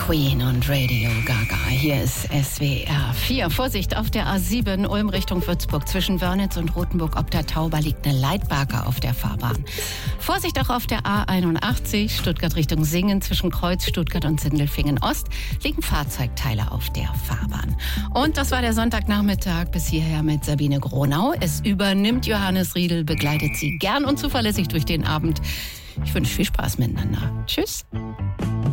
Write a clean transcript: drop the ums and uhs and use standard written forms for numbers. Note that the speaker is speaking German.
Queen und Radio Gaga. Hier ist SWR 4. Vorsicht, auf der A7 Ulm Richtung Würzburg zwischen Wörnitz und Rothenburg ob der Tauber liegt eine Leitbarke auf der Fahrbahn. Vorsicht auch auf der A81 Stuttgart Richtung Singen zwischen Kreuz, Stuttgart und Sindelfingen Ost liegen Fahrzeugteile auf der Fahrbahn. Und das war der Sonntagnachmittag bis hierher mit Sabine Gronau. Es übernimmt Johannes Riedel, begleitet Sie gern und zuverlässig durch den Abend. Ich wünsche viel Spaß miteinander. Tschüss.